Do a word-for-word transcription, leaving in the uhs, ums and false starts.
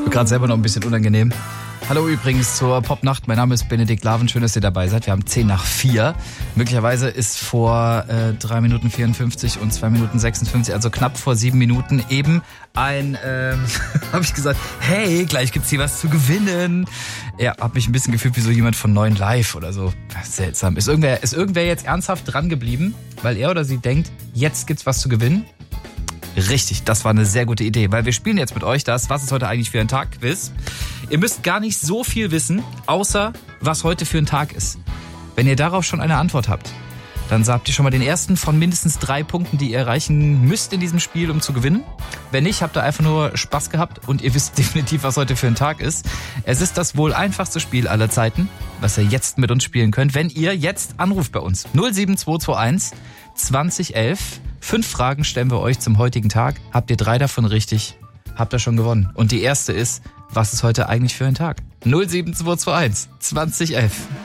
mir gerade selber noch ein bisschen unangenehm. Hallo übrigens zur Popnacht, mein Name ist Benedikt Laven, schön, dass ihr dabei seid. Wir haben zehn nach vier. Möglicherweise ist vor äh, drei Minuten vierundfünfzig und zwei Minuten sechsundfünfzig, also knapp vor sieben Minuten, eben ein, ähm, habe ich gesagt, hey, gleich gibt's hier was zu gewinnen. Ja, hab mich ein bisschen gefühlt wie so jemand von neun Live oder so. Seltsam. Ist irgendwer, ist irgendwer jetzt ernsthaft dran geblieben, weil er oder sie denkt, jetzt gibt's was zu gewinnen? Richtig, das war eine sehr gute Idee, weil wir spielen jetzt mit euch das, was ist heute eigentlich für ein Tag, Quiz. Ihr müsst gar nicht so viel wissen, außer was heute für ein Tag ist. Wenn ihr darauf schon eine Antwort habt, dann habt ihr schon mal den ersten von mindestens drei Punkten, die ihr erreichen müsst in diesem Spiel, um zu gewinnen. Wenn nicht, habt ihr einfach nur Spaß gehabt und ihr wisst definitiv, was heute für ein Tag ist. Es ist das wohl einfachste Spiel aller Zeiten, was ihr jetzt mit uns spielen könnt, wenn ihr jetzt anruft bei uns. null sieben zwei zwei eins zwanzig elf. Fünf Fragen stellen wir euch zum heutigen Tag. Habt ihr drei davon richtig, habt ihr schon gewonnen. Und die erste ist, was ist heute eigentlich für ein Tag? null sieben zwei zwei eins zwanzig elf.